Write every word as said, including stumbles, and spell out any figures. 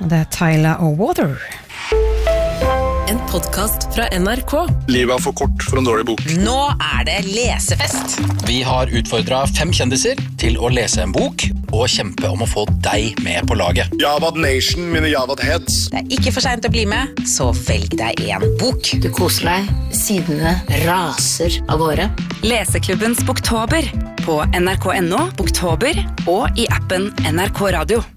Og det er Tyler og Water. En podcast fra N R K. Livet er for kort for en dårlig bok. Nå er det lesefest. Vi har utfordret fem kjendiser til å lese en bok og kjempe om å få deg med på laget. Javad Nation, mine Javad Heads. Det er ikke for sent å bli med, så velg deg en bok. Du koser deg, sidene raser av gårde. Leseklubbens Boktober på N R K punktum no, Boktober og i appen N R K Radio.